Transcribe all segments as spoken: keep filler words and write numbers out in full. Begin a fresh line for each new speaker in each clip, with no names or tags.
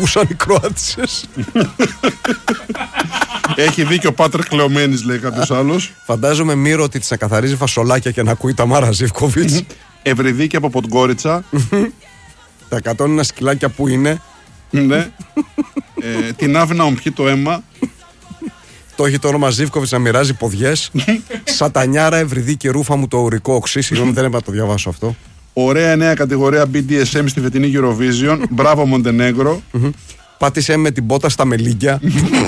προτιμούσαν οι Κροάτισσες.
Έχει δίκιο ο Πάτρ Κλεωμένης, λέει κάποιος άλλος.
Φαντάζομαι Μύρο ότι της να καθαρίζει φασολάκια και να ακούει τα Μάρα Ζίβκοβιτς.
Ευρυδίκη από Ποντγκόριτσα.
Τα εκατόν ένα σκυλάκια που είναι.
Ναι. ε, την άφηνα ομπιεί το αίμα.
Το έχει το όνομα Ζίβκοβιτς να μοιράζει ποδιές. Σατανιάρα, Ευρυδίκη, ρούφα μου το ουρικό οξύ. Συγγνώμη, δεν έπρεπε να το διαβάσω αυτό.
Ωραία νέα κατηγορία μπι ντι ες εμ στη φετινή Eurovision. Μπράβο Μοντενέγκρο.
Πάτησε με την πότα στα μελίγκια.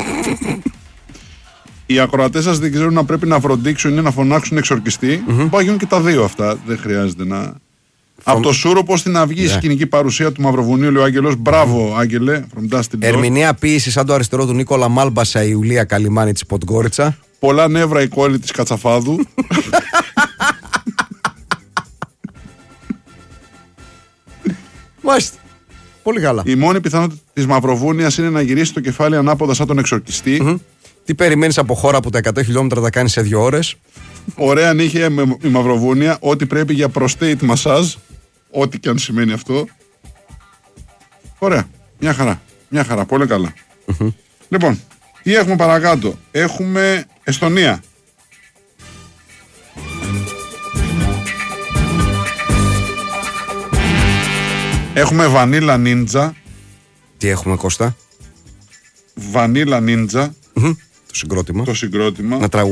Οι ακροατές σας δεν ξέρουν να πρέπει να φροντίξουν ή να φωνάξουν εξορκιστή. Mm-hmm. Μπορεί να γίνουν και τα δύο αυτά. Δεν χρειάζεται να. Φων... Από το Σούρο στην αυγή η yeah. σκηνική παρουσία του Μαυροβουνίου, λέει ο Άγγελος. Μπράβο, mm-hmm. Άγγελε.
Ερμηνεία ποίηση σαν το αριστερό του Νίκολα Μάλμπασα, η Ιουλία Καλιμάνη της Ποντγκόριτσα.
Πολλά νεύρα η κόλλη της Κατσαφάδου.
Μάλιστα. Πολύ καλά.
Η μόνη πιθανότητα της Μαυροβούνιας είναι να γυρίσει το κεφάλι ανάποδα σαν τον εξορκιστή.
Mm-hmm. Τι περιμένεις από χώρα που τα εκατό χιλιόμετρα τα κάνει σε δύο ώρες.
Ωραία νύχια η Μαυροβούνια. Ό,τι πρέπει για prostate massage. Ό,τι και αν σημαίνει αυτό. Ωραία. Μια χαρά. Μια χαρά. Πολύ καλά.
Mm-hmm.
Λοιπόν, τι έχουμε παρακάτω. Έχουμε Εστονία. Έχουμε Βανίλα Νίντζα.
Τι έχουμε, Κώστα?
Βανίλα Νίντζα.
Mm-hmm. Το συγκρότημα.
Το συγκρότημα.
Να τραγουδήσουμε.